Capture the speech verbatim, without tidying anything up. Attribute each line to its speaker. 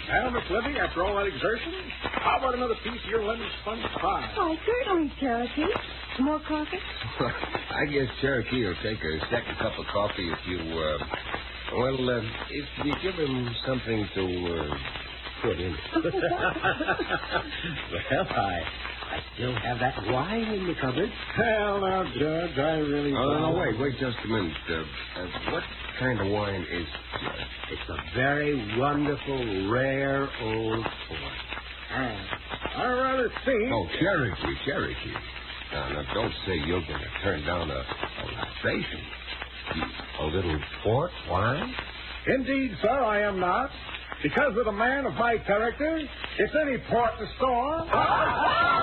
Speaker 1: Well, Miss Libby, after all that exertion, how about another piece of your lemon sponge pie?
Speaker 2: Why, certainly, Cherokee. More coffee?
Speaker 3: I guess Cherokee will take a second cup of coffee if you, uh... Well, uh, if you give him something to, uh, put in it.
Speaker 4: Well, I... I still have that wine in the cupboard.
Speaker 1: Well, now, Judge, I really...
Speaker 3: Oh, no, no, wait, wait just a minute. Uh, uh, what kind of wine is it?
Speaker 4: It's a very wonderful, rare old port.
Speaker 1: Uh, I rather think...
Speaker 3: Oh, Cherokee, Cherokee. Now, now, don't say you're going to turn down a, a libation. A little port wine?
Speaker 1: Indeed, sir, I am not. Because with a man of my character, it's any port in the storm.